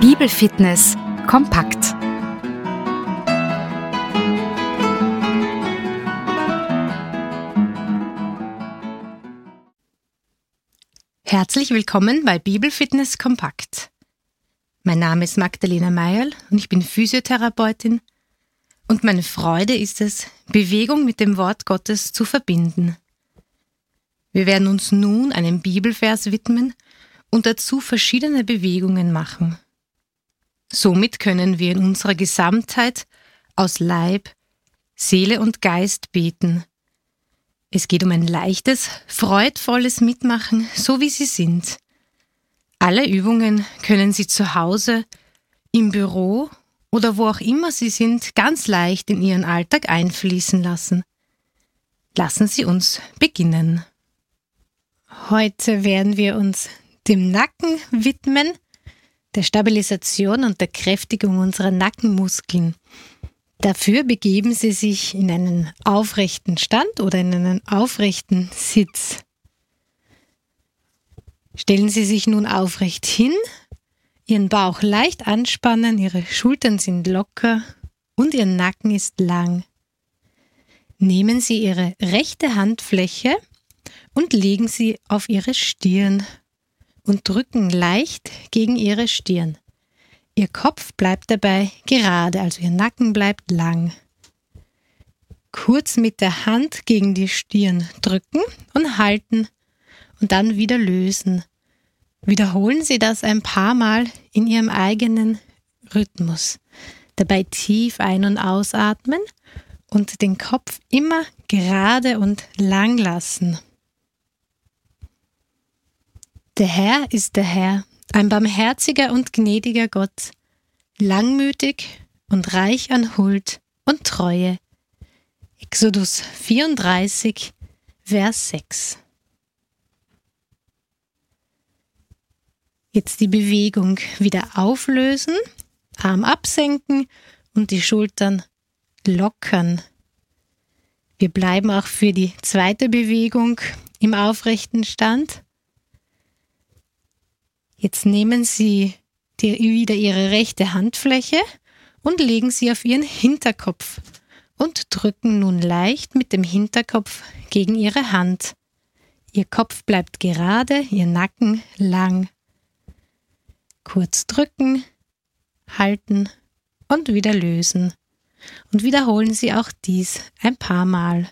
Bibelfitness kompakt. Herzlich willkommen bei Bibelfitness kompakt. Mein Name ist Magdalena Meierl und ich bin Physiotherapeutin und meine Freude ist es, Bewegung mit dem Wort Gottes zu verbinden. Wir werden uns nun einem Bibelvers widmen und dazu verschiedene Bewegungen machen. Somit können wir in unserer Gesamtheit aus Leib, Seele und Geist beten. Es geht um ein leichtes, freudvolles Mitmachen, so wie Sie sind. Alle Übungen können Sie zu Hause, im Büro oder wo auch immer Sie sind, ganz leicht in Ihren Alltag einfließen lassen. Lassen Sie uns beginnen. Heute werden wir uns dem Nacken widmen, der Stabilisation und der Kräftigung unserer Nackenmuskeln. Dafür begeben Sie sich in einen aufrechten Stand oder in einen aufrechten Sitz. Stellen Sie sich nun aufrecht hin, Ihren Bauch leicht anspannen, Ihre Schultern sind locker und Ihr Nacken ist lang. Nehmen Sie Ihre rechte Handfläche und legen sie auf Ihre Stirn und drücken leicht gegen Ihre Stirn. Ihr Kopf bleibt dabei gerade, also Ihr Nacken bleibt lang. Kurz mit der Hand gegen die Stirn drücken und halten und dann wieder lösen. Wiederholen Sie das ein paar Mal in Ihrem eigenen Rhythmus. Dabei tief ein- und ausatmen und den Kopf immer gerade und lang lassen. Der Herr ist der Herr, ein barmherziger und gnädiger Gott, langmütig und reich an Huld und Treue. Exodus 34, Vers 6. Jetzt die Bewegung wieder auflösen, Arm absenken und die Schultern lockern. Wir bleiben auch für die zweite Bewegung im aufrechten Stand. Jetzt nehmen Sie wieder Ihre rechte Handfläche und legen sie auf Ihren Hinterkopf und drücken nun leicht mit dem Hinterkopf gegen Ihre Hand. Ihr Kopf bleibt gerade, Ihr Nacken lang. Kurz drücken, halten und wieder lösen. Und wiederholen Sie auch dies ein paar Mal.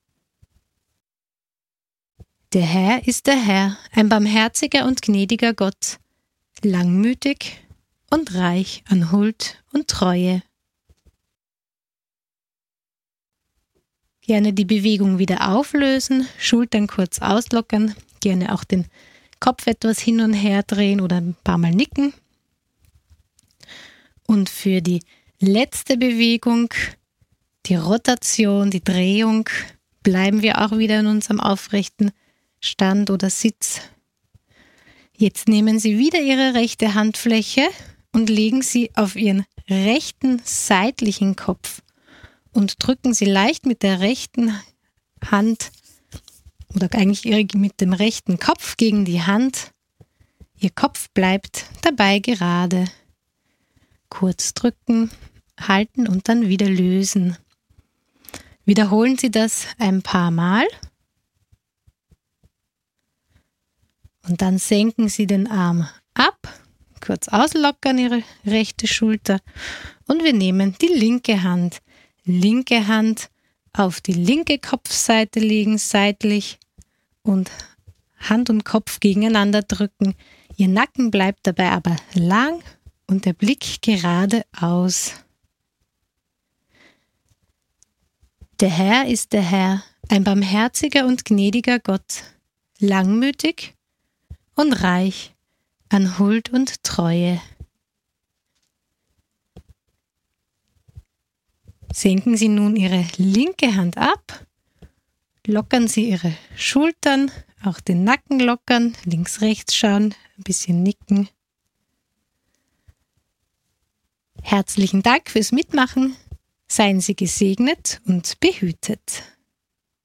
Der Herr ist der Herr, ein barmherziger und gnädiger Gott, langmütig und reich an Huld und Treue. Gerne die Bewegung wieder auflösen, Schultern kurz auslockern, gerne auch den Kopf etwas hin und her drehen oder ein paar Mal nicken. Und für die letzte Bewegung, die Rotation, die Drehung, bleiben wir auch wieder in unserem aufrechten Stand oder Sitz. Jetzt nehmen Sie wieder Ihre rechte Handfläche und legen sie auf Ihren rechten seitlichen Kopf und drücken Sie leicht mit der rechten Hand oder eigentlich mit dem rechten Kopf gegen die Hand. Ihr Kopf bleibt dabei gerade. Kurz drücken, halten und dann wieder lösen. Wiederholen Sie das ein paar Mal. Und dann senken Sie den Arm ab, kurz auslockern Ihre rechte Schulter und wir nehmen die linke Hand auf die linke Kopfseite legen, seitlich und Hand und Kopf gegeneinander drücken. Ihr Nacken bleibt dabei aber lang und der Blick geradeaus. Der Herr ist der Herr, ein barmherziger und gnädiger Gott, langmütig und reich an Huld und Treue. Senken Sie nun Ihre linke Hand ab, lockern Sie Ihre Schultern, auch den Nacken lockern, links, rechts schauen, ein bisschen nicken. Herzlichen Dank fürs Mitmachen, seien Sie gesegnet und behütet.